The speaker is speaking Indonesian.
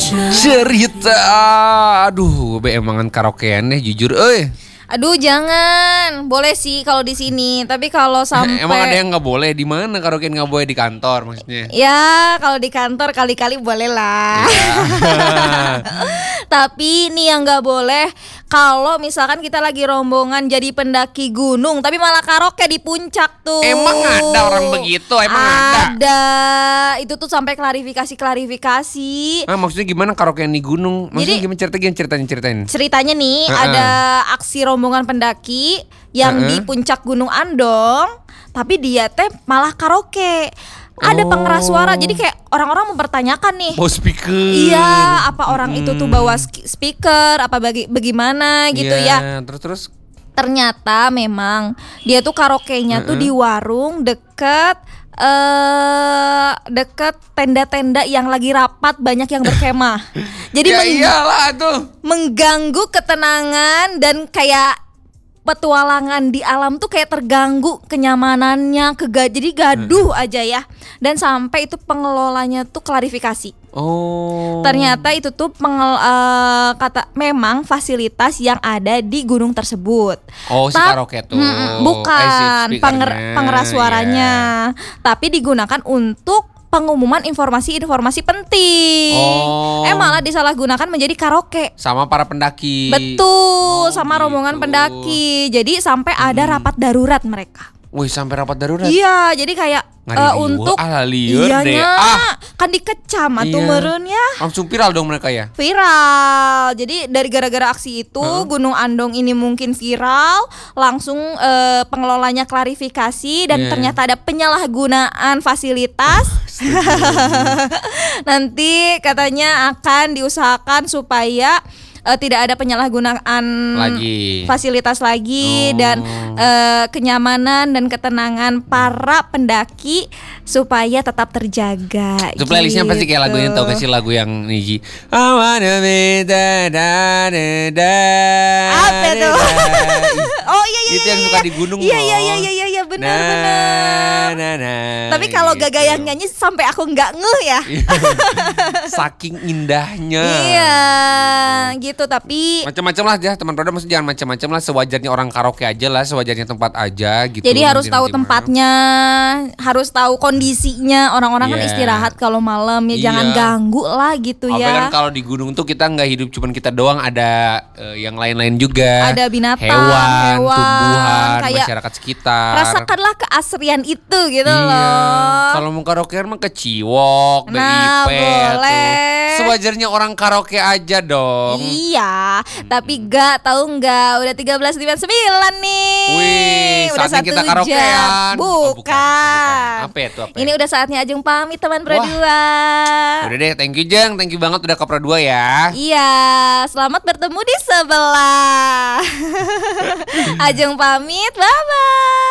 Cerita. Aduh, be emangan karaokean deh jujur Aduh jangan, boleh sih kalau di sini, tapi kalau sampai Emang ada yang nggak boleh di mana karaokean nggak boleh di kantor maksudnya? Ya kalau di kantor kali-kali boleh lah. Ya. Tapi nih yang nggak boleh kalau misalkan kita lagi rombongan jadi pendaki gunung, tapi malah karaoke di puncak tuh. Emang ada orang begitu? Emang ada. Itu tuh sampai klarifikasi. Maksudnya gimana karaokean di gunung? Maksudnya Jadi, gimana ceritain? Ceritanya nih ada aksi rombongan pendaki yang di puncak Gunung Andong, tapi dia teh malah karaoke. Ada pengeras suara, jadi kayak orang-orang mempertanyakan nih. Oh speaker. Iya, apa orang itu tuh bawa speaker, apa bagaimana gitu ya. Terus. Ternyata memang dia tuh karaoke-nya tuh di warung deket tenda-tenda yang lagi rapat, banyak yang berkemah. Jadi ya iyalah tuh, mengganggu ketenangan dan kayak petualangan di alam tuh kayak terganggu kenyamanannya, jadi gaduh aja ya. Dan sampai itu pengelolanya tuh klarifikasi. Ternyata itu tuh memang fasilitas yang ada di gunung tersebut. Si karaoke tuh. Bukan pengeras suaranya, tapi digunakan untuk pengumuman informasi penting. Malah disalahgunakan menjadi karaoke sama para pendaki. Betul, sama rombongan pendaki. Jadi sampai ada rapat darurat mereka. Wih, sampai rapat darurat. Iya, jadi kayak untuk kan dikecam atuh meureun ya. Langsung viral dong mereka ya. Viral. Jadi dari gara-gara aksi itu Gunung Andong ini mungkin viral, langsung pengelolanya klarifikasi dan ternyata ada penyalahgunaan fasilitas. Nanti katanya akan diusahakan supaya tidak ada penyalahgunaan fasilitas lagi dan kenyamanan dan ketenangan para pendaki supaya tetap terjaga. Itu playlistnya pasti kayak lagunya, tau gak sih lagu yang Niji I wanna be apa tuh? Oh iya. Itu yang suka di gunung. Iya benar. Tapi kalau Gaga yang nyanyi sampai aku nggak ngeh ya. Saking indahnya. Iya gitu. Tapi macam-macam lah ya teman Roda, maksudnya jangan macam-macam lah, sewajarnya orang karaoke aja lah, sewajarnya tempat aja gitu. Jadi harus tahu tempatnya, harus tahu kondisinya. Orang-orang kan istirahat kalau malam ya, jangan ganggu lah gitu ya. Kan kalau di gunung tuh kita nggak hidup cuman kita doang, ada yang lain-lain juga. Ada binatang, hewan, tumbuhan, kayak masyarakat sekitar. Rasakanlah keasrian itu gitu loh. Kalau mau karaoke mah ke Ciwok, boleh. Sewajarnya orang karaoke aja dong. Iya, tapi tahu nggak udah 13.59 nih. Wih, udah saatnya kita karaokean. Bukan. Apa itu? Ini udah saatnya Ajeng pamit teman Pro 2. Udah deh, thank you Jeng, thank you banget udah ke Pro 2 ya. Iya, selamat bertemu di sebelah. Ajeng pamit, bye-bye.